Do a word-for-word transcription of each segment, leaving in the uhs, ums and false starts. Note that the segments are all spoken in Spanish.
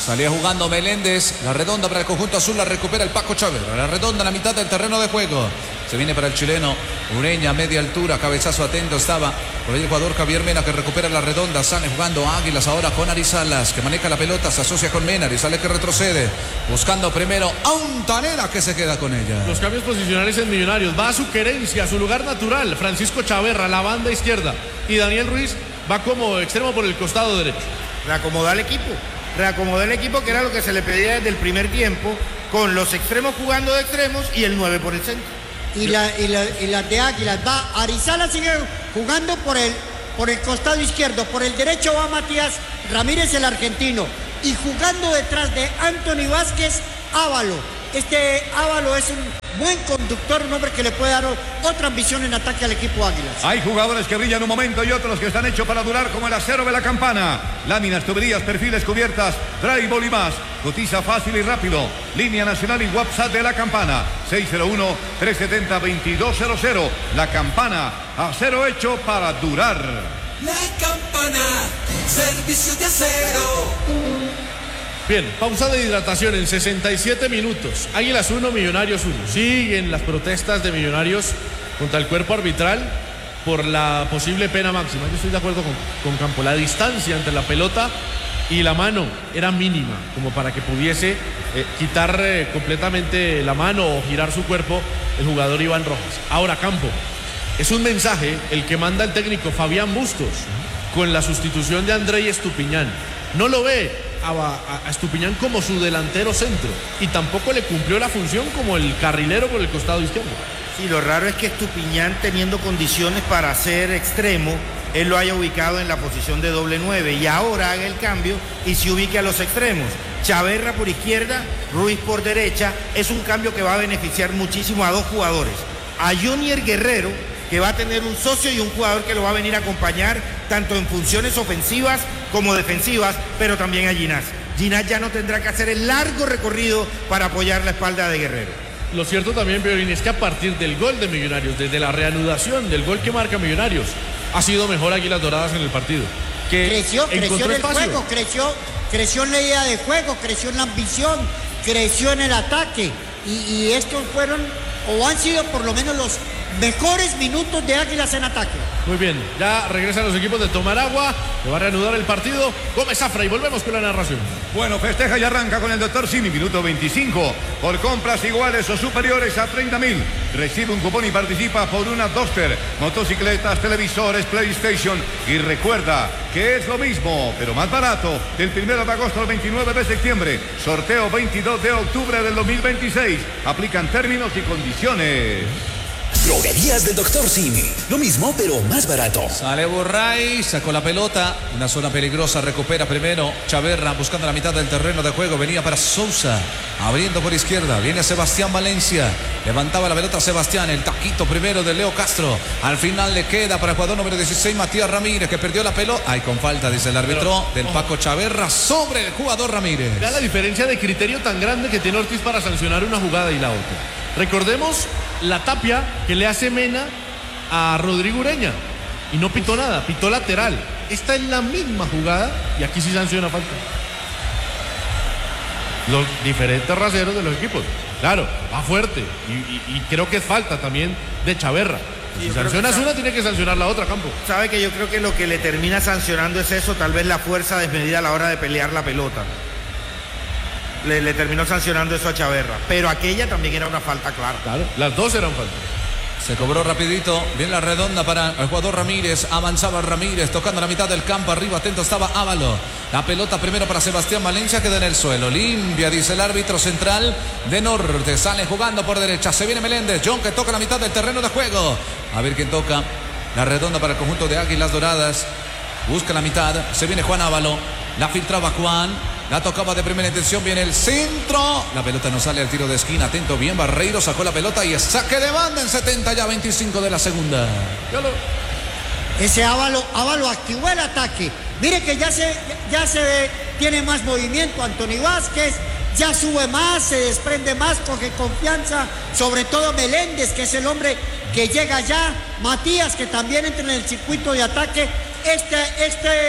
Salía jugando Meléndez. La redonda para el conjunto azul. La recupera el Paco Chaverra. La redonda en la mitad del terreno de juego. Se viene para el chileno Ureña, media altura. Cabezazo atento estaba por ahí el jugador Javier Mena, que recupera la redonda. Sale jugando Águilas ahora con Arizalas, que maneja la pelota. Se asocia con Mena. Arizales que retrocede. Buscando primero a Untanera, que se queda con ella. Los cambios posicionales en Millonarios. Va a su querencia, a su lugar natural. Francisco Chaverra, la banda izquierda. Y Daniel Ruiz va como extremo por el costado derecho. Reacomodó al equipo. Reacomodó el equipo, que era lo que se le pedía desde el primer tiempo, con los extremos jugando de extremos y el nueve por el centro. Y la, y la, y la de Águilas va, Arizala sigue jugando por el, por el costado izquierdo, por el derecho va Matías Ramírez, el argentino, y jugando detrás de Anthony Vázquez, Ávalo. Este Ávalo es un buen conductor, un hombre que le puede dar otra ambición en ataque al equipo Águilas. Hay jugadores que brillan un momento y otros que están hechos para durar, como el acero de la Campana. Láminas, tuberías, perfiles, cubiertas, drywall y más. Cotiza fácil y rápido. Línea nacional y WhatsApp de la Campana. seis cero uno, tres siete cero, dos dos cero cero. La Campana, acero hecho para durar. La Campana, servicio de acero. Bien, pausa de hidratación en sesenta y siete minutos. Águilas uno, Millonarios uno. Siguen las protestas de Millonarios contra el cuerpo arbitral por la posible pena máxima. Yo estoy de acuerdo con, con Campo. La distancia entre la pelota y la mano era mínima, como para que pudiese eh, quitar eh, completamente la mano o girar su cuerpo el jugador Iván Rojas. Ahora, Campo, es un mensaje el que manda el técnico Fabián Bustos con la sustitución de Andrei Estupiñán. No lo ve A, a, a Estupiñán como su delantero centro y tampoco le cumplió la función como el carrilero por el costado izquierdo. Sí, lo raro es que Estupiñán, teniendo condiciones para ser extremo, él lo haya ubicado en la posición de doble nueve y ahora haga el cambio y se ubique a los extremos. Chaverra por izquierda, Ruiz por derecha. Es un cambio que va a beneficiar muchísimo a dos jugadores, a Junior Guerrero, que va a tener un socio y un jugador que lo va a venir a acompañar tanto en funciones ofensivas como defensivas, pero también a Ginás. Ginás ya no tendrá que hacer el largo recorrido para apoyar la espalda de Guerrero. Lo cierto también, Piorín, es que a partir del gol de Millonarios, desde la reanudación del gol que marca Millonarios, ha sido mejor Águilas Doradas en el partido. Que creció, creció en el espacio. juego, creció, creció en la idea de juego, creció en la ambición, creció en el ataque. Y, y estos fueron, o han sido por lo menos los mejores minutos de Águilas en ataque. Muy bien, ya regresan los equipos de tomar agua, que va a reanudar el partido Gómez Zafra y volvemos con la narración. Bueno, festeja y arranca con el doctor Simi, minuto veinticinco. Por compras iguales o superiores a treinta mil, recibe un cupón y participa por una Duster, motocicletas, televisores, PlayStation. Y recuerda que es lo mismo, pero más barato, del primero de agosto al veintinueve de septiembre. Sorteo veintidós de octubre del dos mil veintiséis. Aplican términos y condiciones. Droguerías del doctor Simi. Lo mismo, pero más barato. Sale Burray, sacó la pelota. Una zona peligrosa, recupera primero Chaverra, buscando la mitad del terreno de juego. Venía para Sousa, abriendo por izquierda. Viene Sebastián Valencia. Levantaba la pelota Sebastián. El taquito primero de Leo Castro. Al final le queda para el jugador número dieciséis, Matías Ramírez, que perdió la pelota. Ay, con falta, dice el árbitro, del Paco Chaverra sobre el jugador Ramírez. Vea la diferencia de criterio tan grande que tiene Ortiz para sancionar una jugada y la otra. Recordemos la tapia que le hace Mena a Rodrigo Ureña y no pitó nada, pitó lateral. Esta es la misma jugada y aquí sí sanciona falta. Los diferentes raseros de los equipos. Claro, va fuerte y, y, y creo que es falta también de Chaverra. Si sancionas una, tiene que sancionar la otra, Campo. Sabe que yo creo que lo que le termina sancionando es eso, tal vez la fuerza desmedida a la hora de pelear la pelota. Le, le terminó sancionando eso a Chaverra, pero aquella también era una falta clara. Claro, las dos eran faltas. Se cobró rapidito, bien la redonda para el jugador Ramírez, avanzaba Ramírez, tocando la mitad del campo, arriba atento estaba Ávalo. La pelota primero para Sebastián Valencia, queda en el suelo, limpia, dice el árbitro central de Norte, sale jugando por derecha, se viene Meléndez, John que toca la mitad del terreno de juego. A ver quién toca, la redonda para el conjunto de Águilas Doradas, busca la mitad, se viene Juan Ávalo, la filtraba Juan. La tocaba de primera intención, viene el centro. La pelota no sale al tiro de esquina. Atento bien, Barreiro sacó la pelota y es saque de banda en setenta ya veinticinco de la segunda. Ese Ávalo, Ávalo activó el ataque. Mire que ya se, ya se ve, tiene más movimiento Anthony Vázquez. Ya sube más, se desprende más, coge confianza. Sobre todo Meléndez, que es el hombre que llega ya. Matías, que también entra en el circuito de ataque. Este, este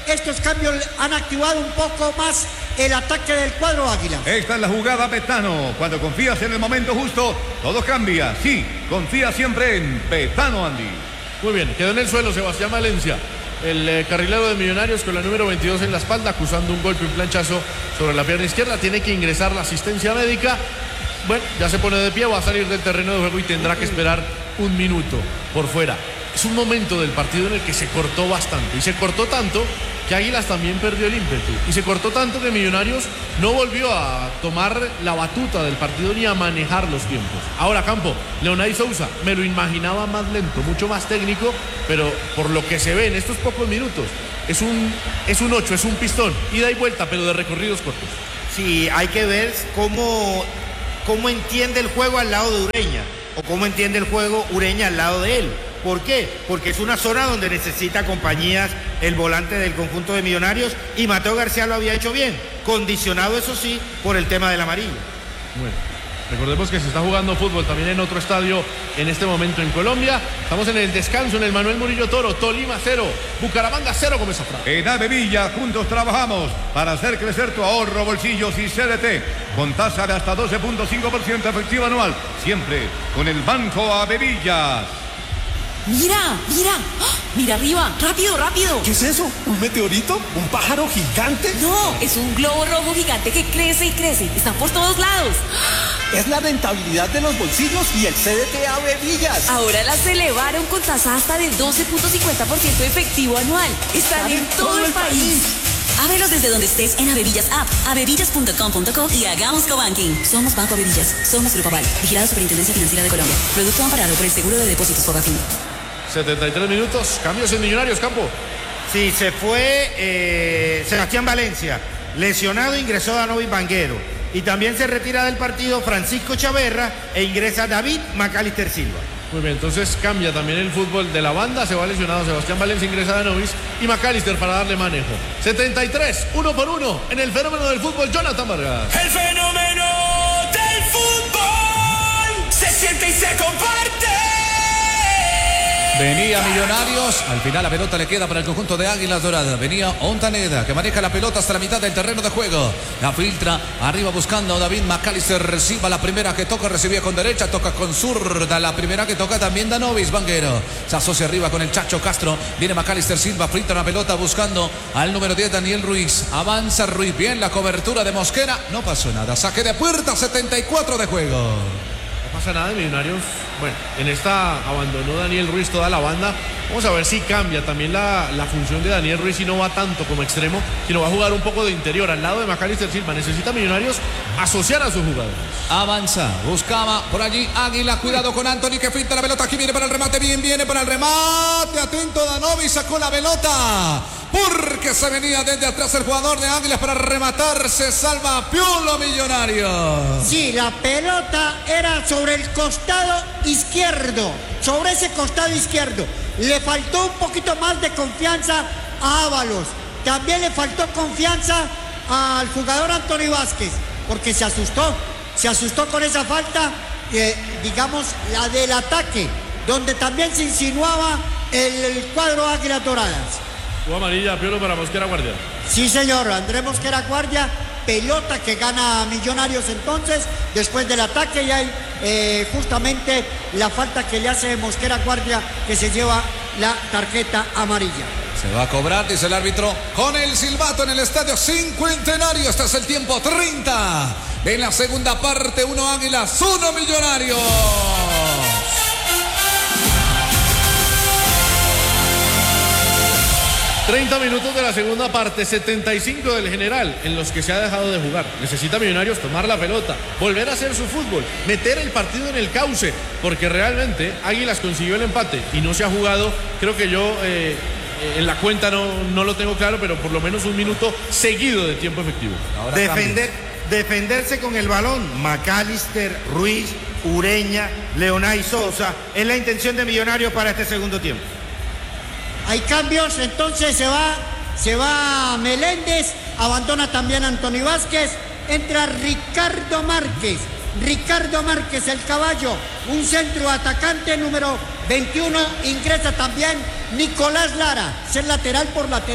estos cambios han activado un poco más el ataque del cuadro águila. Esta es la jugada Betano. Cuando confías en el momento justo, todo cambia. Sí, confía siempre en Betano, Andy. Muy bien, quedó en el suelo Sebastián Valencia, el eh, carrilero de Millonarios, con la número veintidós en la espalda, acusando un golpe, un planchazo sobre la pierna izquierda. Tiene que ingresar la asistencia médica. Bueno, ya se pone de pie, va a salir del terreno de juego y tendrá que esperar un minuto por fuera. Es un momento del partido en el que se cortó bastante, y se cortó tanto que Águilas también perdió el ímpetu, y se cortó tanto que Millonarios no volvió a tomar la batuta del partido ni a manejar los tiempos. Ahora, Campo, Leonay Sousa, me lo imaginaba más lento, mucho más técnico, pero por lo que se ve en estos pocos minutos, es un, es un ocho, es un pistón, ida y vuelta, pero de recorridos cortos. Sí, hay que ver cómo, cómo entiende el juego al lado de Ureña, o cómo entiende el juego Ureña al lado de él. ¿Por qué? Porque es una zona donde necesita compañías el volante del conjunto de Millonarios, y Mateo García lo había hecho bien, condicionado eso sí por el tema del amarillo. Bueno, recordemos que se está jugando fútbol también en otro estadio en este momento en Colombia. Estamos en el descanso en el Manuel Murillo Toro. Tolima cero, Bucaramanga cero, Gómez Zafra. En Avevilla juntos trabajamos para hacer crecer tu ahorro, bolsillos y C D T con tasa de hasta doce punto cinco por ciento efectiva anual, siempre con el Banco Avevillas. Mira, mira, ¡oh! Mira arriba, rápido, rápido. ¿Qué es eso? ¿Un meteorito? ¿Un pájaro gigante? No, es un globo rojo gigante que crece y crece. Están por todos lados. Es la rentabilidad de los bolsillos y el C D T Avevillas. Ahora las elevaron con tasa hasta del doce punto cincuenta por ciento efectivo anual. Están en todo el país. Ábrelos desde donde estés en Avevillas App, avevillas punto com punto co y hagamos cobanking. Somos Banco Avevillas, somos Grupo Aval, vigilado Superintendencia Financiera de Colombia. Producto amparado por el Seguro de Depósitos Fogafín. setenta y tres minutos, cambios en Millonarios, Campo. Sí, se fue eh, Sebastián Valencia, lesionado, ingresó Danovis Vanguero, y también se retira del partido Francisco Chaverra e ingresa David Macalister Silva. Muy bien, entonces cambia también el fútbol de la banda. Se va lesionado Sebastián Valencia, ingresa Danovis y Macalister para darle manejo. setenta y tres, uno por uno en el fenómeno del fútbol, Jonathan Vargas. El fenómeno del fútbol se siente y se comparte. Venía Millonarios, al final la pelota le queda para el conjunto de Águilas Doradas. Venía Ontaneda, que maneja la pelota hasta la mitad del terreno de juego. La filtra, arriba buscando a David Macalister. Reciba la primera que toca, recibía con derecha, toca con zurda. La primera que toca también Danovis Vanguero. Se asocia arriba con el Chacho Castro. Viene Macalister Silva, filtra la pelota buscando al número diez, Daniel Ruiz. Avanza Ruiz, bien la cobertura de Mosquera. No pasó nada, saque de puerta, setenta y cuatro de juego. No pasa nada de Millonarios. Bueno, en esta abandonó Daniel Ruiz toda la banda. Vamos a ver si cambia también la, la función de Daniel Ruiz, y no va tanto como extremo, sino va a jugar un poco de interior al lado de Macalister Silva. Necesita Millonarios asociar a sus jugadores. Avanza, buscaba por allí Águila, cuidado con Anthony que filtra la pelota, aquí viene para el remate, bien, viene para el remate, atento Danovis, sacó la pelota, porque se venía desde atrás el jugador de Águilas para rematar, se salva Piolo Millonario. Sí, la pelota era sobre el costado izquierdo, sobre ese costado izquierdo. Le faltó un poquito más de confianza a Ábalos. También le faltó confianza al jugador Anthony Vázquez, porque se asustó, se asustó con esa falta, eh, digamos, la del ataque, donde también se insinuaba el, el cuadro Águilas Doradas. Jugó amarilla, Piolo para Mosquera Guardia. Sí, señor, Andrés Mosquera Guardia, pelota que gana Millonarios entonces, después del ataque, y hay eh, justamente la falta que le hace Mosquera Guardia, que se lleva la tarjeta amarilla. Se va a cobrar, dice el árbitro, con el silbato en el estadio Cincuentenario. Este es el tiempo treinta. En la segunda parte, uno Águilas, uno Millonarios. treinta minutos de la segunda parte, setenta y cinco del general, en los que se ha dejado de jugar. Necesita Millonarios tomar la pelota, volver a hacer su fútbol, meter el partido en el cauce, porque realmente Águilas consiguió el empate y no se ha jugado. Creo que yo eh, en la cuenta no, no lo tengo claro, pero por lo menos un minuto seguido de tiempo efectivo. Ahora Defender, defenderse con el balón, Macalister, Ruiz, Ureña, Leonay Sousa, es la intención de Millonarios para este segundo tiempo. Hay cambios, entonces se va, se va Meléndez, abandona también Anthony Vázquez, entra Ricardo Márquez, Ricardo Márquez, el caballo, un centro atacante número veintiuno, ingresa también Nicolás Lara, es el lateral por lateral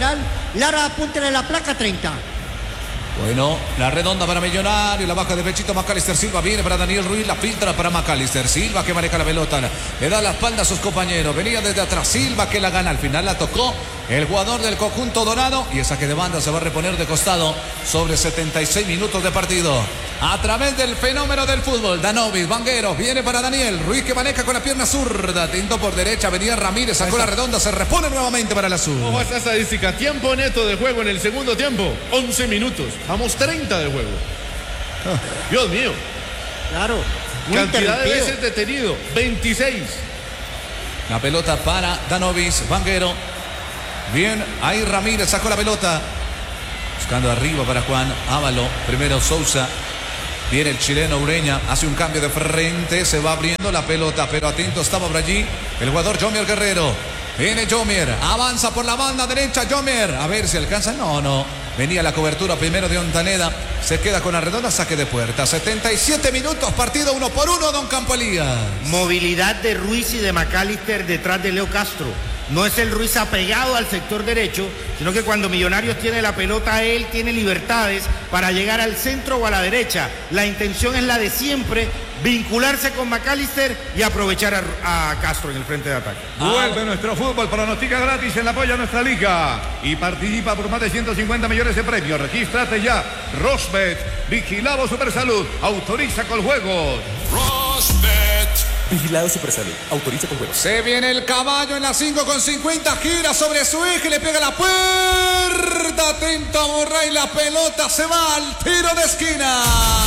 Lara, apúntele la placa treinta. Bueno, la redonda para Millonario, la baja de pechito Macalister Silva, viene para Daniel Ruiz, la filtra para Macalister Silva que maneja la pelota, le da la espalda a sus compañeros, venía desde atrás Silva que la gana, al final la tocó el jugador del conjunto dorado y el saque de banda se va a reponer de costado sobre setenta y seis minutos de partido. A través del fenómeno del fútbol, Danovis, Vanguero, viene para Daniel Ruiz que maneja con la pierna zurda, tinto por derecha, venía Ramírez, sacó la redonda, se repone nuevamente para la sur. Ojo a esta estadística, tiempo neto de juego en el segundo tiempo, once minutos, vamos treinta de juego. Dios mío. Claro. Cantidad de veces detenido, veintiséis. La pelota para Danovis, Vanguero. Bien, ahí Ramírez sacó la pelota. Buscando arriba para Juan Ávalo. Primero Sousa. Viene el chileno Ureña. Hace un cambio de frente. Se va abriendo la pelota. Pero atento estaba por allí el jugador Jomier Guerrero. Viene Jomier. Avanza por la banda derecha Jomier. A ver si alcanza. No, no. Venía la cobertura primero de Ontaneda. Se queda con la redonda. Saque de puerta. setenta y siete minutos. Partido uno por uno. Don Campo Elías. Movilidad de Ruiz y de Macalister detrás de Leo Castro. No es el Ruiz apegado al sector derecho, sino que cuando Millonarios tiene la pelota, él tiene libertades para llegar al centro o a la derecha. La intención es la de siempre, vincularse con Macalister y aprovechar a, a Castro en el frente de ataque. Vuelve nuestro fútbol, pronostica gratis en la apoyo a nuestra liga y participa por más de ciento cincuenta millones de premios. Regístrate ya. Rosbet, Vigilado Supersalud, autoriza con juegos. Rosbet. Vigilado Supersalud. Autoriza con juegos. Se viene el caballo en la cinco con cincuenta. Gira sobre su eje. Le pega la puerta. Atento a Borray. La pelota se va al tiro de esquina.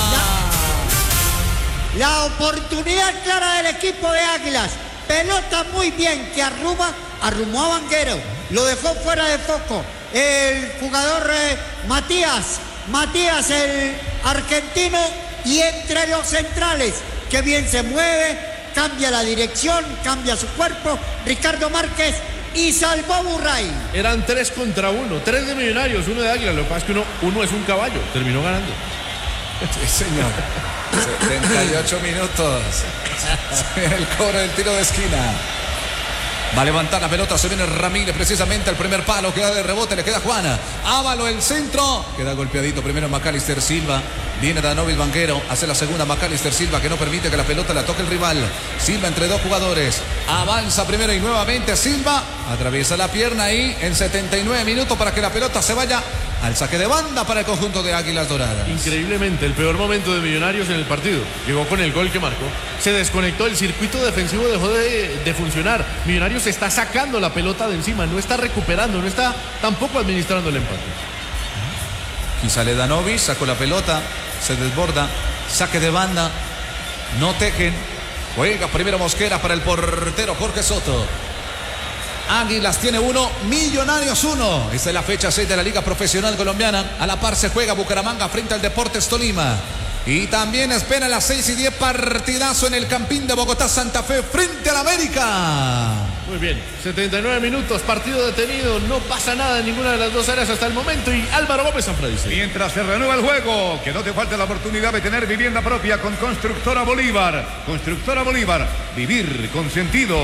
La, la oportunidad clara del equipo de Águilas. Pelota muy bien que arruma. Arrumó a Vanguero. Lo dejó fuera de foco. El jugador eh, Matías. Matías, el argentino. Y entre los centrales. Que bien se mueve. Cambia la dirección, cambia su cuerpo, Ricardo Márquez y salvó Burray. Eran tres contra uno, tres de Millonarios, uno de Águila. Lo que pasa es que uno, uno es un caballo, terminó ganando. Sí, señor. setenta y ocho minutos. El cobro del tiro de esquina. Va a levantar la pelota, se viene Ramírez precisamente al primer palo, queda de rebote, le queda Juana. Ávalo el centro, queda golpeadito primero Macalister Silva. Viene Danovis Vanguero, hace la segunda Macalister Silva que no permite que la pelota la toque el rival. Silva entre dos jugadores, avanza primero y nuevamente Silva, atraviesa la pierna ahí en setenta y nueve minutos para que la pelota se vaya al saque de banda para el conjunto de Águilas Doradas. Increíblemente, el peor momento de Millonarios en el partido. Llegó con el gol que marcó. Se desconectó, el circuito defensivo dejó de, de funcionar. Millonarios se está sacando la pelota de encima, no está recuperando, no está tampoco administrando el empate. Y sale Danovis, sacó la pelota, se desborda, saque de banda, no tejen. Juega primero Mosquera para el portero Jorge Soto. Águilas tiene uno, Millonarios uno. Esta es la fecha seis de la Liga Profesional Colombiana. A la par se juega Bucaramanga frente al Deportes Tolima. Y también espera las seis y diez partidazo en el Campín de Bogotá Santa Fe frente al América. Muy bien, setenta y nueve minutos, partido detenido, no pasa nada en ninguna de las dos áreas hasta el momento y Álvaro Gómez Sanfra dice. Mientras se renueva el juego, que no te falte la oportunidad de tener vivienda propia con Constructora Bolívar. Constructora Bolívar, vivir con sentido.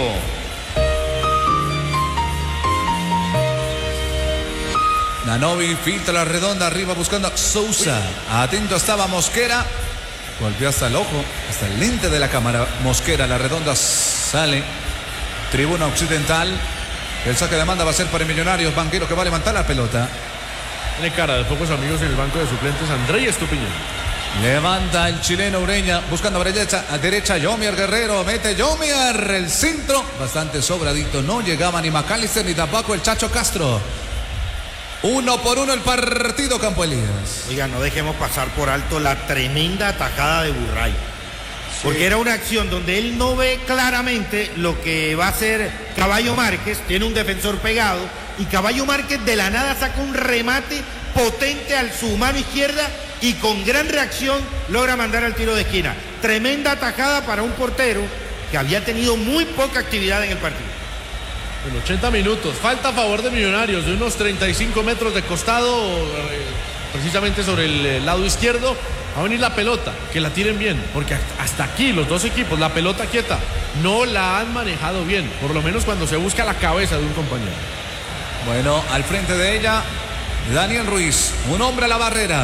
Danovi filtra la redonda arriba buscando a Sousa. Atento estaba Mosquera. Golpeó hasta el ojo, hasta el lente de la cámara. Mosquera, la redonda sale. Tribuna Occidental. El saque de manda va a ser para Millonarios. Banquero que va a levantar la pelota. Tiene cara de pocos amigos en el banco de suplentes. André Estupiñán. Levanta el chileno Ureña. Buscando a derecha, a derecha Jomier Guerrero. Mete Jomier. El centro. Bastante sobradito. No llegaba ni Macalister ni tampoco el Chacho Castro. Uno por uno el partido, Campo Elías. Oiga, no dejemos pasar por alto la tremenda atajada de Burray. Sí. Porque era una acción donde él no ve claramente lo que va a hacer Caballo Márquez. Tiene un defensor pegado. Y Caballo Márquez de la nada saca un remate potente al su mano izquierda. Y con gran reacción logra mandar al tiro de esquina. Tremenda atajada para un portero que había tenido muy poca actividad en el partido. En ochenta minutos, falta a favor de Millonarios de unos treinta y cinco metros de costado, eh, precisamente sobre el lado izquierdo. Va a venir la pelota, que la tiren bien, porque hasta aquí los dos equipos, la pelota quieta, no la han manejado bien, por lo menos cuando se busca la cabeza de un compañero. Bueno, al frente de ella, Daniel Ruiz, un hombre a la barrera.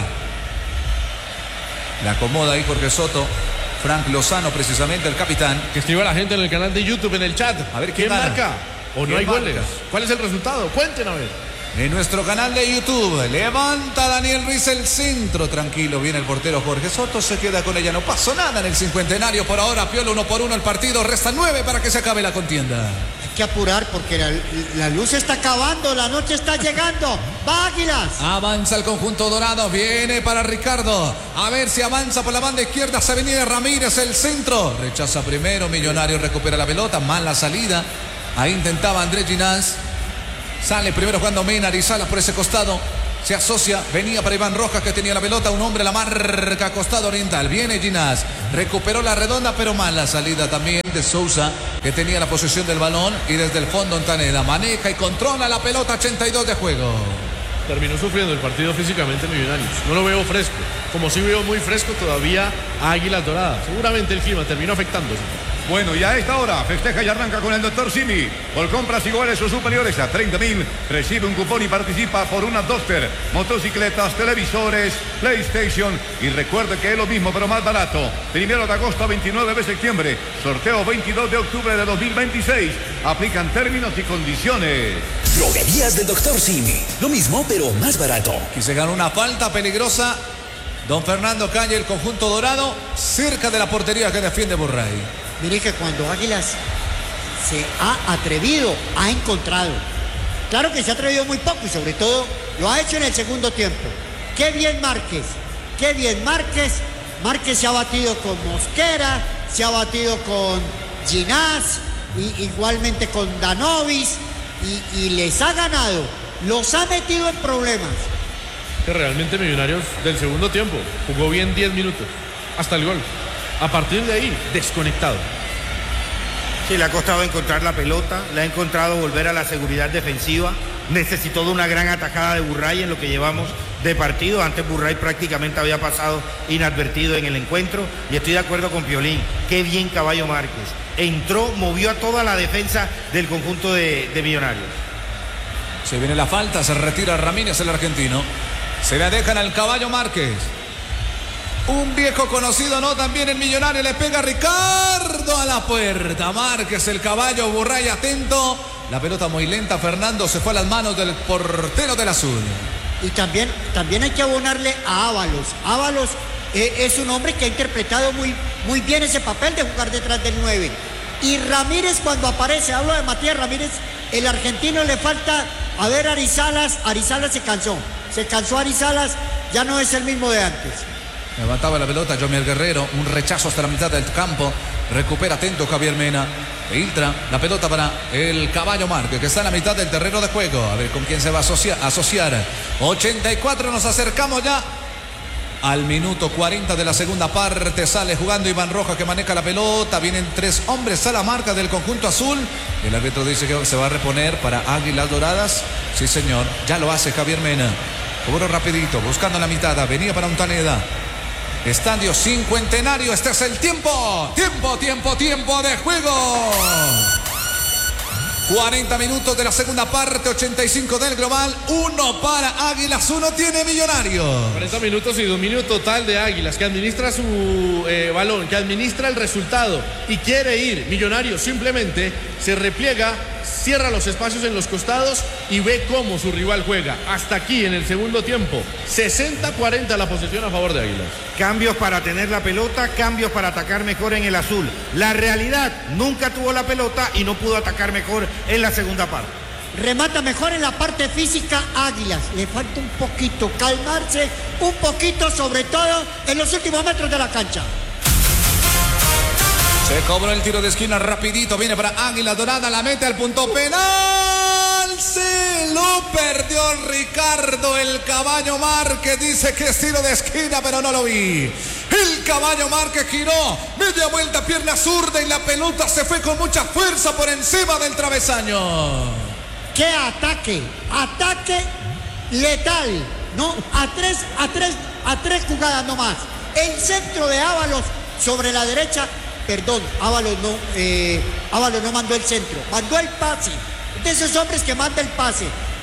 Le acomoda ahí Jorge Soto. Frank Lozano, precisamente, el capitán. Que escriba la gente en el canal de YouTube, en el chat. A ver, ¿quién, ¿quién marca? ¿O no hay marca? goles? ¿Cuál es el resultado? Cuenten a ver. En nuestro canal de YouTube, levanta Daniel Ruiz el centro. Tranquilo, viene el portero Jorge Soto, se queda con ella. No pasó nada en el cincuentenario por ahora. Piola uno por uno el partido. Resta nueve para que se acabe la contienda. Hay que apurar porque la, la luz está acabando, la noche está llegando. ¡Va, Águilas! Avanza el conjunto dorado, viene para Ricardo. A ver si avanza por la banda izquierda. Se venía Ramírez, el centro. Rechaza primero, Millonario recupera la pelota. Mala salida. Ahí intentaba Andrés Ginás. Sale primero jugando Mena, Arizala por ese costado. Se asocia, venía para Iván Rojas que tenía la pelota. Un hombre la marca, costado oriental. Viene Ginás, recuperó la redonda, pero mala salida también de Sousa, que tenía la posesión del balón. Y desde el fondo Ontaneda maneja y controla la pelota. Ochenta y dos de juego. Terminó sufriendo el partido físicamente Millonarios. No lo veo fresco. Como sí veo muy fresco todavía a Águilas Doradas. Seguramente el clima terminó afectándose. Bueno, y a esta hora festeja y arranca con el doctor Simi. Por compras iguales o superiores a treinta mil, recibe un cupón y participa por una Duster, motocicletas, televisores, PlayStation. Y recuerde que es lo mismo, pero más barato. Primero de agosto a veintinueve de septiembre. Sorteo veintidós de octubre de dos mil veintiséis. Aplican términos y condiciones. Droguerías del doctor Simi. Lo mismo, pero más barato. Aquí se ganó una falta peligrosa. Don Fernando Calle, el conjunto dorado, cerca de la portería que defiende Burray. Mire que cuando Águilas se ha atrevido, ha encontrado. Claro que se ha atrevido muy poco y sobre todo lo ha hecho en el segundo tiempo. Qué bien Márquez, qué bien Márquez. Márquez se ha batido con Mosquera, se ha batido con Ginás, y igualmente con Danovis, y, y les ha ganado. Los ha metido en problemas. Que realmente Millonarios del segundo tiempo jugó bien diez minutos, hasta el gol. A partir de ahí, desconectado. Sí, le ha costado encontrar la pelota, le ha encontrado volver a la seguridad defensiva. Necesitó de una gran atajada de Burray en lo que llevamos de partido. Antes Burray prácticamente había pasado inadvertido en el encuentro. Y estoy de acuerdo con Piolín. Qué bien Caballo Márquez. Entró, movió a toda la defensa del conjunto de, de Millonarios. Se viene la falta, se retira Ramírez, el argentino. Se la dejan al Caballo Márquez. Un viejo conocido, ¿no? También el Millonario le pega a Ricardo a la puerta. Márquez, el Caballo, Burray atento. La pelota muy lenta, Fernando, se fue a las manos del portero del azul. Y también, también hay que abonarle a Ábalos. Ábalos eh, es un hombre que ha interpretado muy, muy bien ese papel de jugar detrás del nueve. Y Ramírez cuando aparece, hablo de Matías Ramírez, el argentino le falta a ver a Arizalas. Arizalas se cansó, se cansó Arizalas, ya no es el mismo de antes. Levantaba la pelota Jomier Guerrero, un rechazo hasta la mitad del campo. Recupera atento Javier Mena. Filtra la pelota para el Caballo Márquez, que está en la mitad del terreno de juego. A ver con quién se va a asociar. asociar. ochenta y cuatro, nos acercamos ya al minuto cuarenta de la segunda parte. Sale jugando Iván Rojas, que maneja la pelota. Vienen tres hombres a la marca del conjunto azul. El árbitro dice que se va a reponer para Águilas Doradas. Sí, señor. Ya lo hace Javier Mena. Cobro rapidito, buscando la mitad. Venía para Ontaneda. Estadio Cincuentenario, este es el tiempo, tiempo, tiempo, tiempo de juego. cuarenta minutos de la segunda parte, ochenta y cinco del global, uno para Águilas, uno tiene Millonario. cuarenta minutos y dominio total de Águilas, que administra su eh, balón, que administra el resultado y quiere ir. Millonario simplemente se repliega, cierra los espacios en los costados y ve cómo su rival juega. Hasta aquí en el segundo tiempo, sesenta cuarenta la posesión a favor de Águilas. Cambios para tener la pelota, cambios para atacar mejor en el azul. La realidad, nunca tuvo la pelota y no pudo atacar mejor en la segunda parte. Remata mejor en la parte física Águilas. Le falta un poquito calmarse, un poquito sobre todo en los últimos metros de la cancha. Se cobró el tiro de esquina rapidito, viene para Águila Dorada, la mete al punto penal. Se lo perdió Ricardo, el Caballo Márquez. Dice que es tiro de esquina, pero no lo vi. El Caballo Márquez giró, media vuelta, pierna zurda y la pelota se fue con mucha fuerza por encima del travesaño. ¡Qué ataque! Ataque letal, ¿no? A tres, a tres, a tres jugadas nomás. El centro de Ábalos sobre la derecha. Perdón, Ábalos no, eh, Ábalos no mandó el centro, mandó el pase. De esos hombres que manda el pase.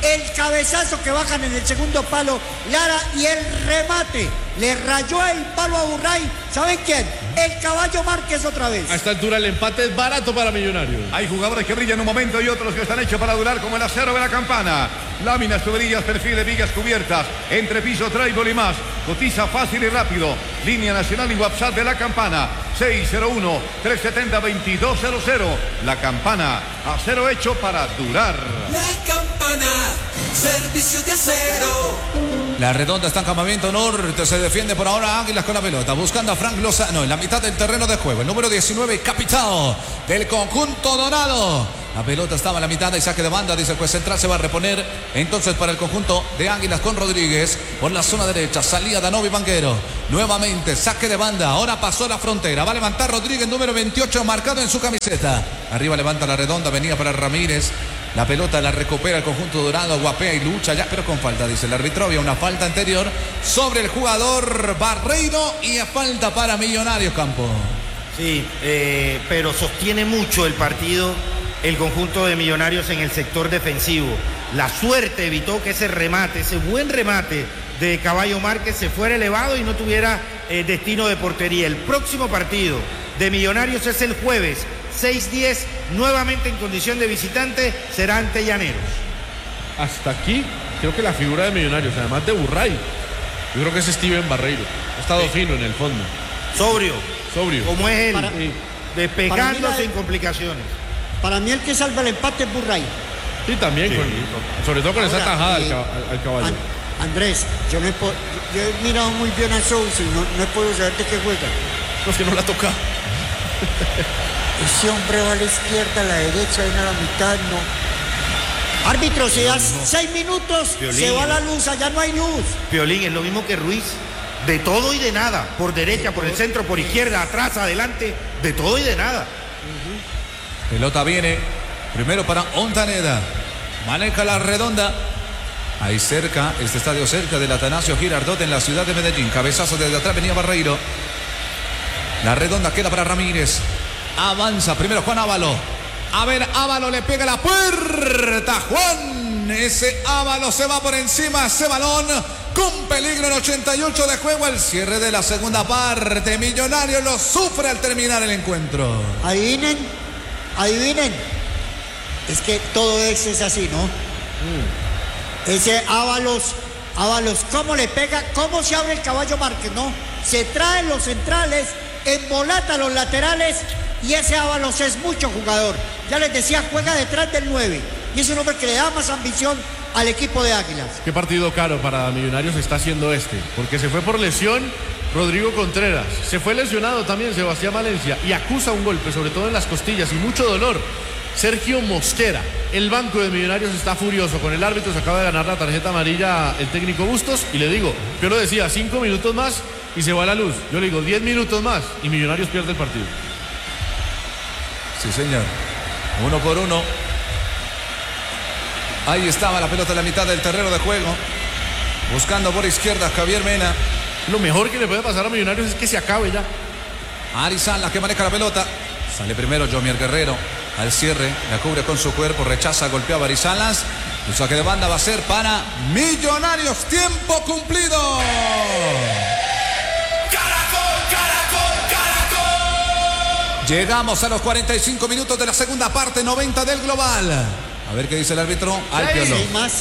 el cabezazo que bajan en el segundo palo, Lara, y el remate. Le rayó el palo a Burray. ¿Saben quién? El Caballo Márquez otra vez. A esta altura el empate es barato para Millonarios. Hay jugadores que brillan un momento y otros que están hechos para durar, como el acero de la Campana. Láminas, tuberías, perfiles, vigas cubiertas, entrepiso, trébol y más. Cotiza fácil y rápido. Línea nacional y WhatsApp de la Campana. seis cero uno, tres siete cero, dos dos cero cero. La Campana, acero hecho para durar. La Campana, servicio de acero. La Redonda está en campamento norte, se defiende por ahora Águilas con la pelota, buscando a Frank Lozano en la mitad del terreno de juego, el número diecinueve, capitán del conjunto dorado. La pelota estaba en la mitad y saque de banda, dice el juez central, se va a reponer entonces para el conjunto de Águilas con Rodríguez por la zona derecha, salía Danovi Banguero, nuevamente saque de banda, ahora pasó la frontera, va a levantar Rodríguez, número veintiocho, marcado en su camiseta, arriba levanta la Redonda, venía para Ramírez. La pelota la recupera el conjunto dorado, guapea y lucha ya, pero con falta, dice el árbitro. Había una falta anterior sobre el jugador Barreiro y falta para Millonarios, Campo. Sí, eh, pero sostiene mucho el partido el conjunto de Millonarios en el sector defensivo. La suerte evitó que ese remate, ese buen remate de Caballo Márquez se fuera elevado y no tuviera eh, destino de portería. El próximo partido de Millonarios es el jueves seis diez, nuevamente en condición de visitante, será ante Llaneros. Hasta aquí, creo que la figura de Millonarios, además de Burray, yo creo que es Steven Barreiro. Ha estado sí. fino en el fondo. Sobrio. Sobrio. Como es él, Para, despegando para sin complicaciones. Para mí el que salva el empate es Burray. Sí, también, sí. Con, sobre todo con Ahora, esa tajada eh, al, al caballo. An, Andrés, yo, no he, yo, yo he mirado muy bien a Sousa y no, no he podido saber de qué juega. No, es que no la toca. Ese hombre va a la izquierda, a la derecha, viene a la mitad, no. Árbitro, si das no. seis minutos, Piolín, se va la luz, allá no hay luz. Piolín, es lo mismo que Ruiz. De todo y de nada. Por derecha, por el centro, por izquierda, atrás, adelante. De todo y de nada. Uh-huh. Pelota viene. Primero para Ontaneda. Maneja la Redonda. Ahí cerca, este estadio cerca del Atanasio Girardot en la ciudad de Medellín. Cabezazo desde atrás, venía Barreiro. La Redonda queda para Ramírez. Avanza primero Juan Ávalo. A ver, Ávalo le pega la puerta. Juan, ese Ávalo se va por encima. Ese balón con peligro en ochenta y ocho de juego. El cierre de la segunda parte. Millonarios lo sufre al terminar el encuentro. Adivinen, adivinen. Es que todo esto es así, ¿no? Mm. Ese Ábalos, Ábalos, ¿cómo le pega? ¿Cómo se abre el Caballo Márquez, no? Se traen los centrales, embolata los laterales. Y ese Ábalos es mucho jugador. Ya les decía, juega detrás del nueve. Y es un hombre que le da más ambición al equipo de Águilas. Qué partido caro para Millonarios está haciendo este. Porque se fue por lesión Rodrigo Contreras. Se fue lesionado también Sebastián Valencia. Y acusa un golpe, sobre todo en las costillas. Y mucho dolor. Sergio Mosquera. El banco de Millonarios está furioso con el árbitro. Se acaba de ganar la tarjeta amarilla el técnico Bustos. Y le digo, yo lo decía, cinco minutos más y se va la luz. Yo le digo, diez minutos más y Millonarios pierde el partido. Sí, señor. Uno por uno. Ahí estaba la pelota en la mitad del terreno de juego. Buscando por izquierda Javier Mena. Lo mejor que le puede pasar a Millonarios es que se acabe ya. Arizala que maneja la pelota. Sale primero Jomier Guerrero. Al cierre. La cubre con su cuerpo. Rechaza, golpeaba a Arizalas. El saque de banda va a ser para Millonarios. Tiempo cumplido. Llegamos a los cuarenta y cinco minutos de la segunda parte, noventa del global. A ver qué dice el árbitro. Al Piolo. ¿Hay más?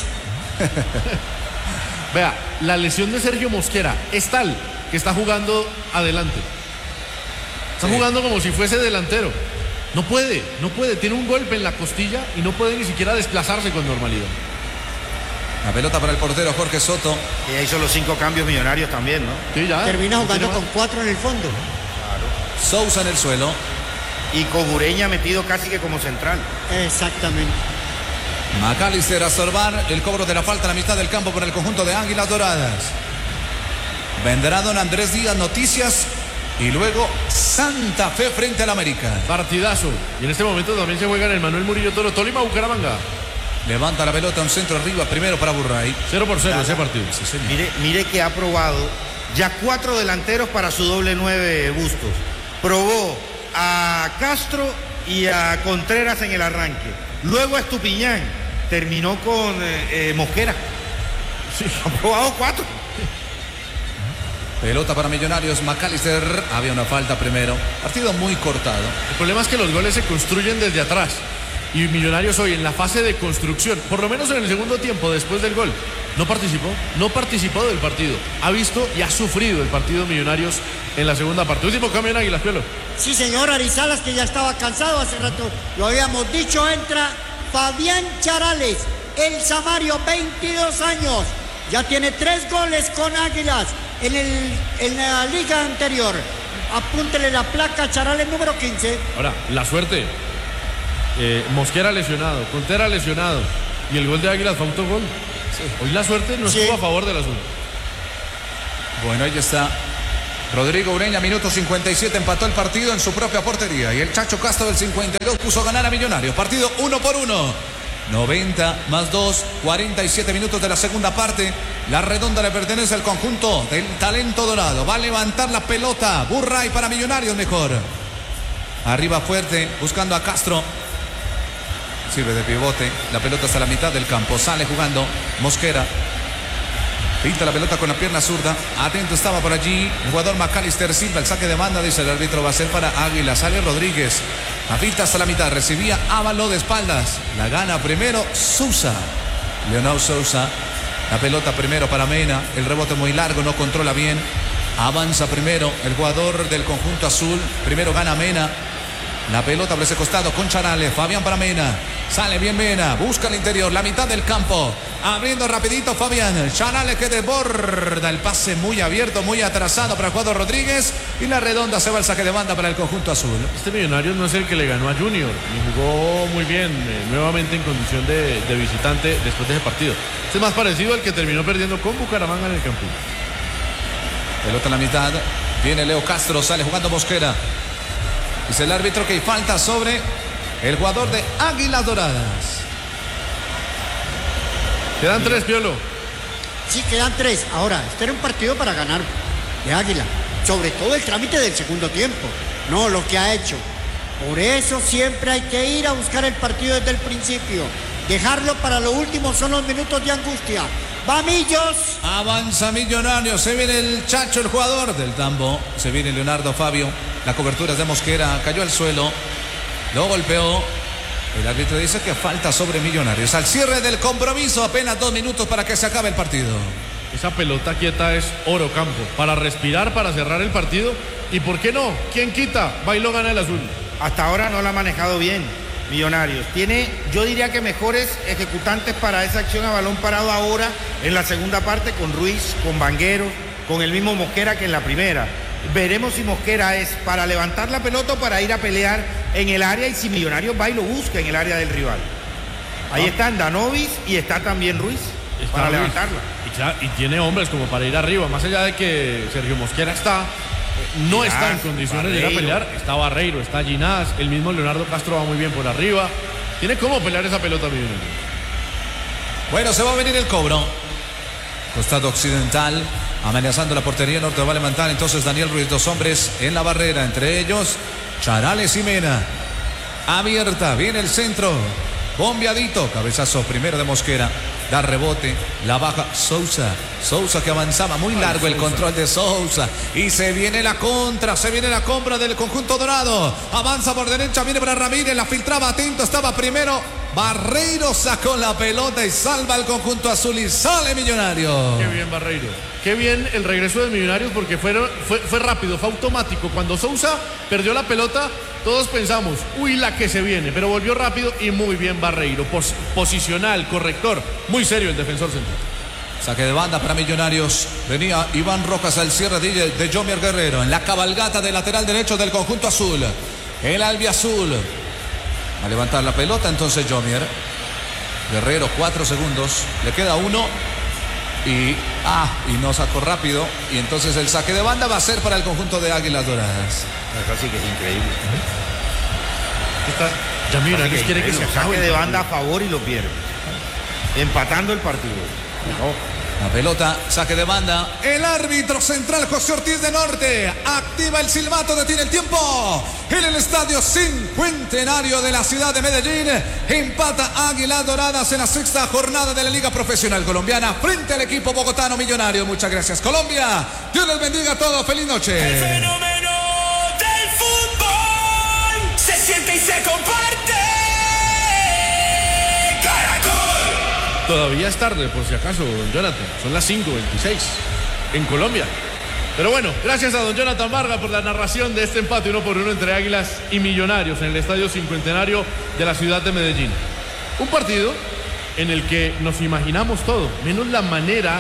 Vea, la lesión de Sergio Mosquera es tal que está jugando adelante. Está sí. jugando como si fuese delantero. No puede, no puede. Tiene un golpe en la costilla y no puede ni siquiera desplazarse con normalidad. La pelota para el portero Jorge Soto. Y ahí son los cinco cambios Millonarios también, ¿no? Sí, ya. Termina jugando con cuatro en el fondo. Sousa en el suelo. Y Cobureña metido casi que como central. Exactamente. McAllister a sorbar el cobro de la falta a la mitad del campo por el conjunto de Águilas Doradas. Vendrá don Andrés Díaz, noticias. Y luego Santa Fe frente al América. Partidazo. Y en este momento también se juega en el Manuel Murillo Toro. Tolima, Bucaramanga. Levanta la pelota, un centro arriba, primero para Burray. Cero por cero ese partido. Sí, mire, mire que ha probado ya cuatro delanteros para su doble nueve Bustos. Probó a Castro y a Contreras en el arranque. Luego a Estupiñán. terminó con eh, eh, Mosquera. Sí. Han probado cuatro. Pelota para Millonarios, McAllister. Había una falta primero. Partido muy cortado. El problema es que los goles se construyen desde atrás. Y Millonarios hoy en la fase de construcción, por lo menos en el segundo tiempo, después del gol, no participó, no participó del partido. Ha visto y ha sufrido el partido Millonarios en la segunda parte. Último cambio en Águilas, Piolo. Sí, señor, Arizalas, que ya estaba cansado hace rato. Lo habíamos dicho, entra Fabián Charales, el Samario, veintidós años. Ya tiene tres goles con Águilas en, el, en la liga anterior. Apúntele la placa, Charales, número quince. Ahora, la suerte. Eh, Mosquera lesionado, Contera lesionado. Y el gol de Águilas fue autogol. Sí. Hoy la suerte no estuvo sí. a favor del azul. Bueno, ahí está Rodrigo Ureña, minuto cincuenta y siete, empató el partido en su propia portería. Y el Chacho Castro del cincuenta y dos puso a ganar a Millonarios. Partido uno por uno. noventa más dos, cuarenta y siete minutos de la segunda parte. La redonda le pertenece al conjunto del talento dorado. Va a levantar la pelota. Burray para Millonarios mejor. Arriba fuerte, buscando a Castro. Sirve de pivote. La pelota hasta la mitad del campo. Sale jugando Mosquera. Pinta la pelota con la pierna zurda. Atento estaba por allí el jugador McAllister Silva. El saque de banda, dice el árbitro, va a ser para Águila. Sale Rodríguez. La pinta hasta la mitad. Recibía Ávalo de espaldas. La gana primero Sousa. Leonel Sousa. La pelota primero para Mena. El rebote muy largo. No controla bien. Avanza primero el jugador del conjunto azul. Primero gana Mena. La pelota por ese costado con Charales. Fabián para Mena. Sale bien Mena. Busca el interior. La mitad del campo. Abriendo rapidito Fabián. Charales que desborda. El pase muy abierto, muy atrasado para el jugador Rodríguez. Y la redonda se va el saque de banda para el conjunto azul. Este Millonarios no es el que le ganó a Junior. Y jugó muy bien. Eh, nuevamente en condición de, de visitante después de ese partido. Este es más parecido al que terminó perdiendo con Bucaramanga en el campo. Pelota en la mitad. Viene Leo Castro. Sale jugando Mosquera. Dice el árbitro que hay falta sobre el jugador de Águilas Doradas. Quedan tres, Piolo. Sí, quedan tres. Ahora, este era un partido para ganar de Águila. Sobre todo el trámite del segundo tiempo. No lo que ha hecho. Por eso siempre hay que ir a buscar el partido desde el principio. Dejarlo para lo último son los minutos de angustia. ¡Va Millos! Avanza Millonarios. Se viene el Chacho, el jugador del Tambo. Se viene Leonardo Fabio. La cobertura es de Mosquera. Cayó al suelo. Lo golpeó. El árbitro dice que falta sobre Millonarios. Al cierre del compromiso, apenas dos minutos para que se acabe el partido. Esa pelota quieta es oro campo. Para respirar, para cerrar el partido. ¿Y por qué no? ¿Quién quita? Bailó gana el azul. Hasta ahora no la ha manejado bien Millonarios. Tiene, yo diría que mejores ejecutantes para esa acción a balón parado ahora en la segunda parte con Ruiz, con Vanguero, con el mismo Mosquera que en la primera. Veremos si Mosquera es para levantar la pelota o para ir a pelear en el área y si Millonarios va y lo busca en el área del rival. Ahí están Danovis y está también Ruiz está para Ruiz. levantarla. Y, ya, y tiene hombres como para ir arriba, más allá de que Sergio Mosquera está, no Ginás, está en condiciones Barreiro. de ir a pelear. Está Barreiro, está Ginás, el mismo Leonardo Castro va muy bien por arriba. Tiene cómo pelear esa pelota, Millonarios. Bueno, se va a venir el cobro. Costado occidental. Amenazando la portería norte, va a levantar entonces Daniel Ruiz, dos hombres en la barrera, entre ellos Charales y Mena. Abierta, viene el centro, bombeadito, cabezazo primero de Mosquera, da rebote, la baja Sousa, Sousa que avanzaba muy largo el control de Sousa y se viene la contra, se viene la compra del conjunto dorado, avanza por derecha, viene para Ramírez, la filtraba, atento, estaba primero. Barreiro sacó la pelota y salva al conjunto azul y sale Millonario. Qué bien Barreiro. Qué bien el regreso de Millonarios porque fueron, fue, fue rápido, fue automático. Cuando Sousa perdió la pelota, todos pensamos, uy, la que se viene, pero volvió rápido y muy bien Barreiro. Pos, posicional, corrector, muy serio el defensor central. Saque de banda para Millonarios. Venía Iván Rojas al cierre de, de Jomier Guerrero en la cabalgata de lateral derecho del conjunto azul. El albiazul. A levantar la pelota entonces Jomier. Guerrero, cuatro segundos. Le queda uno. Y, ah, y no sacó rápido. Y entonces el saque de banda va a ser para el conjunto de Águilas Doradas. Eso sí que es increíble. Está, ya mira, que quiere que se acabe saque de banda a favor y lo pierde. Empatando el partido. No. La pelota, saque de banda. El árbitro central José Ortiz de Norte activa el silbato, detiene el tiempo. En el estadio Cincuentenario de la ciudad de Medellín, empata Águilas Doradas en la sexta jornada de la Liga Profesional Colombiana frente al equipo bogotano Millonario. Muchas gracias, Colombia. Dios les bendiga a todos. Feliz noche. El fenómeno del fútbol se siente y se comparte. Todavía es tarde, por si acaso, don Jonathan. Son las cinco veintiséis en Colombia. Pero bueno, gracias a don Jonathan Vargas por la narración de este empate uno por uno entre Águilas y Millonarios en el Estadio Cincuentenario de la ciudad de Medellín. Un partido en el que nos imaginamos todo, menos la manera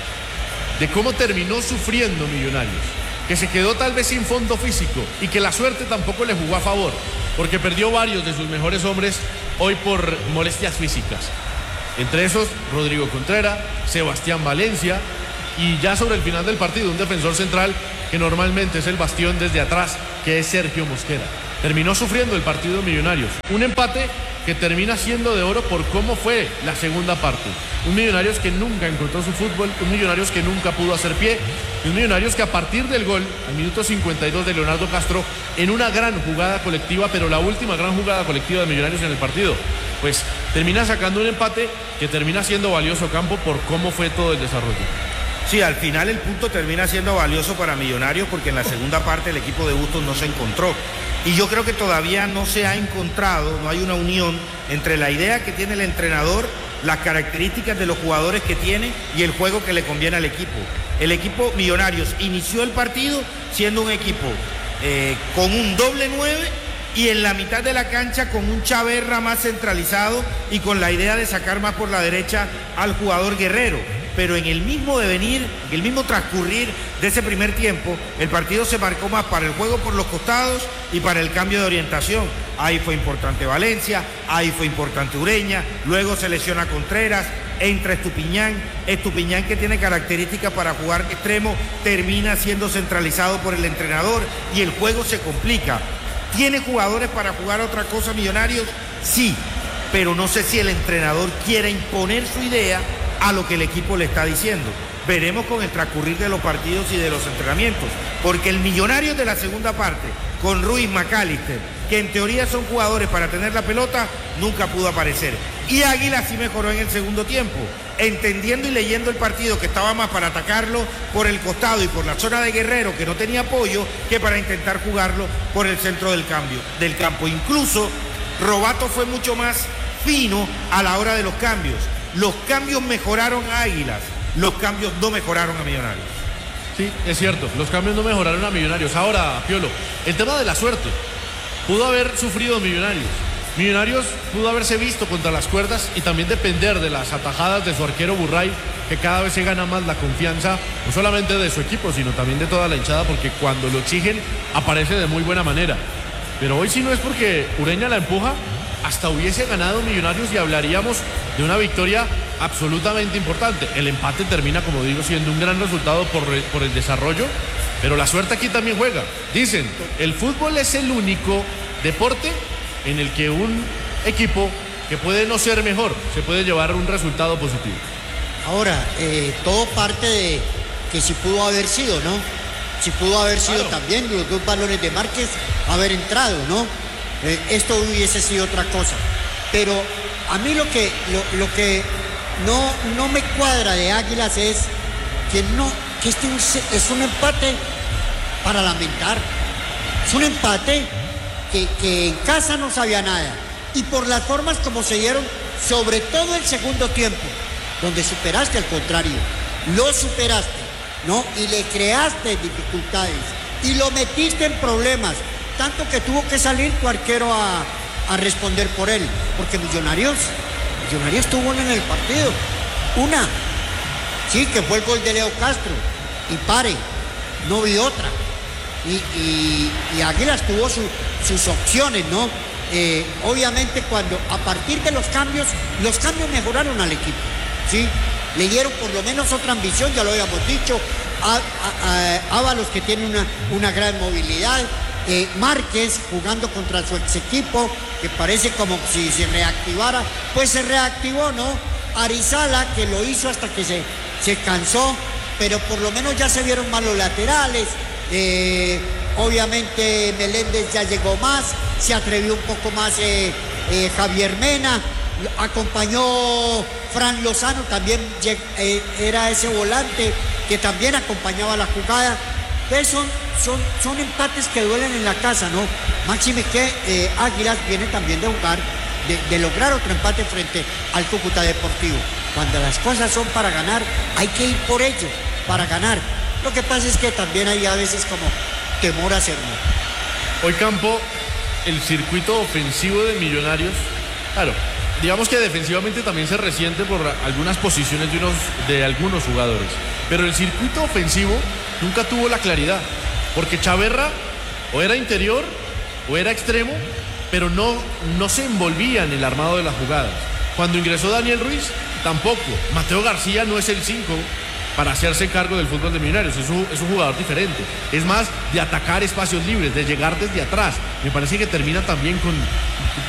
de cómo terminó sufriendo Millonarios, que se quedó tal vez sin fondo físico y que la suerte tampoco le jugó a favor, porque perdió varios de sus mejores hombres hoy por molestias físicas. Entre esos, Rodrigo Contreras, Sebastián Valencia y ya sobre el final del partido, un defensor central que normalmente es el bastión desde atrás, que es Sergio Mosquera. Terminó sufriendo el partido Millonarios. Un empate que termina siendo de oro por cómo fue la segunda parte. Un Millonarios que nunca encontró su fútbol, un Millonarios que nunca pudo hacer pie, y un Millonarios que a partir del gol, al minuto cincuenta y dos de Leonardo Castro, en una gran jugada colectiva, pero la última gran jugada colectiva de Millonarios en el partido, pues termina sacando un empate que termina siendo valioso, Campo, por cómo fue todo el desarrollo. Sí, al final el punto termina siendo valioso para Millonarios porque en la segunda parte el equipo de Bustos no se encontró. Y yo creo que todavía no se ha encontrado, no hay una unión entre la idea que tiene el entrenador, las características de los jugadores que tiene y el juego que le conviene al equipo. El equipo Millonarios inició el partido siendo un equipo eh, con un doble nueve y en la mitad de la cancha con un Chaverra más centralizado y con la idea de sacar más por la derecha al jugador Guerrero. Pero en el mismo devenir, en el mismo transcurrir de ese primer tiempo, el partido se marcó más para el juego por los costados y para el cambio de orientación. Ahí fue importante Valencia, ahí fue importante Ureña, luego se lesiona Contreras, entra Estupiñán, Estupiñán que tiene características para jugar extremo, termina siendo centralizado por el entrenador y el juego se complica. ¿Tiene jugadores para jugar otra cosa Millonarios? Sí, pero no sé si el entrenador quiere imponer su idea a lo que el equipo le está diciendo. Veremos con el transcurrir de los partidos y de los entrenamientos, porque el Millonarios de la segunda parte, con Ruiz, McAllister, que en teoría son jugadores para tener la pelota, nunca pudo aparecer. Y Águila sí mejoró en el segundo tiempo, entendiendo y leyendo el partido que estaba más para atacarlo por el costado y por la zona de Guerrero, que no tenía apoyo, que para intentar jugarlo por el centro del cambio, del campo. Incluso Robato fue mucho más fino a la hora de los cambios. Los cambios mejoraron a Águilas, los cambios no mejoraron a Millonarios. Sí, es cierto, los cambios no mejoraron a Millonarios. Ahora, Piolo, el tema de la suerte. Pudo haber sufrido Millonarios. Millonarios pudo haberse visto contra las cuerdas y también depender de las atajadas de su arquero Burray, que cada vez se gana más la confianza, no solamente de su equipo, sino también de toda la hinchada, porque cuando lo exigen, aparece de muy buena manera. Pero hoy si no es porque Ureña la empuja, hasta hubiese ganado Millonarios y hablaríamos de una victoria absolutamente importante. El empate termina, como digo, siendo un gran resultado por, por el desarrollo, pero la suerte aquí también juega. Dicen, el fútbol es el único deporte en el que un equipo que puede no ser mejor se puede llevar un resultado positivo. Ahora, eh, todo parte de que si pudo haber sido, ¿no? Si pudo haber sido claro. También los dos balones de Márquez haber entrado, ¿no? Eh, esto hubiese sido otra cosa. Pero a mí lo que, lo, lo que no, no me cuadra de Águilas es que, no, que este es un empate para lamentar. Es un empate que, que en casa no sabía nada. Y por las formas como se dieron, sobre todo el segundo tiempo, donde superaste al contrario, lo superaste, ¿no? Y le creaste dificultades y lo metiste en problemas. Tanto que tuvo que salir tu arquero a, a responder por él, porque Millonarios, Millonarios tuvo una en el partido, una, sí, que fue el gol de Leo Castro, y pare, no vi otra, y, y, y Águilas tuvo su, sus opciones, ¿no? Eh, obviamente cuando, a partir de los cambios, los cambios mejoraron al equipo, ¿sí? Le dieron por lo menos otra ambición, ya lo habíamos dicho, a, a, a Ábalos que tiene una, una gran movilidad, Eh, Márquez jugando contra su ex equipo, que parece como si se reactivara, pues se reactivó, ¿no? Arizala, que lo hizo hasta que se, se cansó, pero por lo menos ya se vieron más los laterales. Eh, obviamente Meléndez ya llegó más, se atrevió un poco más eh, eh, Javier Mena, acompañó Fran Lozano, también eh, era ese volante que también acompañaba la jugada. Entonces son, son, son empates que duelen en la casa, ¿no? Máxime que eh, Águilas viene también de jugar, de, de lograr otro empate frente al Cúcuta Deportivo. Cuando las cosas son para ganar, hay que ir por ello, para ganar. Lo que pasa es que también hay a veces como temor a hacerlo. Hoy Campo, el circuito ofensivo de Millonarios, claro, digamos que defensivamente también se resiente por algunas posiciones de, unos, de algunos jugadores, pero el circuito ofensivo nunca tuvo la claridad, porque Chaverra o era interior o era extremo, pero no, no se envolvía en el armado de las jugadas. Cuando ingresó Daniel Ruiz, tampoco. Mateo García no es el cinco para hacerse cargo del fútbol de Millonarios, es un, es un jugador diferente, es más de atacar espacios libres, de llegar desde atrás. Me parece que termina también con,